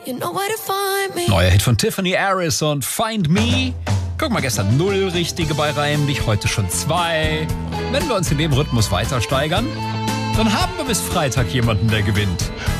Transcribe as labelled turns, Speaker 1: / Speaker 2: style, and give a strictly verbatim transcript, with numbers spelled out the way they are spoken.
Speaker 1: You know where to find me.
Speaker 2: Neuer Hit von Tiffany Harris und Find Me. Guck mal, gestern null Richtige bei Reim dich, heute schon zwei. Wenn wir uns in dem Rhythmus weiter steigern, dann haben wir bis Freitag jemanden, der gewinnt.